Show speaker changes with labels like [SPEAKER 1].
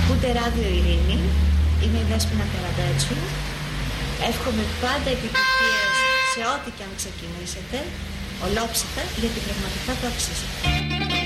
[SPEAKER 1] Ακούτε Ράδιο Ειρήνη, είμαι η Δέσποινα Καραντέτσου. Εύχομαι πάντα επιτυχίες σε ό,τι και αν ξεκινήσετε, ολόψυχα, γιατί πραγματικά το αξίζετε.